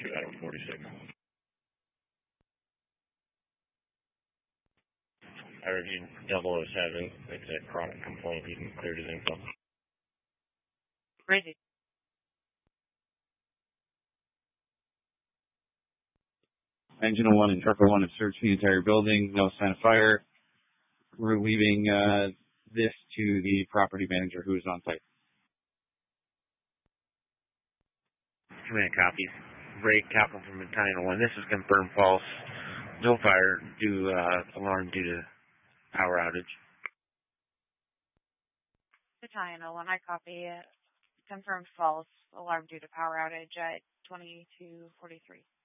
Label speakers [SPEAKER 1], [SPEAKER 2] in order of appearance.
[SPEAKER 1] to Adam 46. Averaging 007, it's a chronic complaint. He can clear his info.
[SPEAKER 2] Crazy.
[SPEAKER 3] Engine 01 and Trucker 1 have searched the entire building. No sign of fire. We're leaving this to the property manager who is on site.
[SPEAKER 1] Command copies. Break Captain from Battalion 1. This is confirmed false. No fire alarm due to power outage.
[SPEAKER 2] Battalion 01, I copy it. Confirmed false. Alarm due to power outage at 2243.